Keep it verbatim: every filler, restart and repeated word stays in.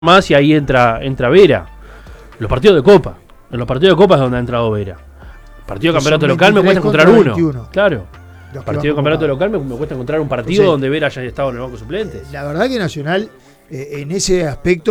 más y ahí entra, entra Vera. Los partidos de Copa. En los partidos de Copa es donde ha entrado Vera. Partido de campeonato local me cuesta encontrar uno. veintiuno. Claro. Los Partido de campeonato local me, me cuesta encontrar un partido Entonces, donde Vera haya estado en el banco suplente. La verdad que Nacional, eh, en ese aspecto,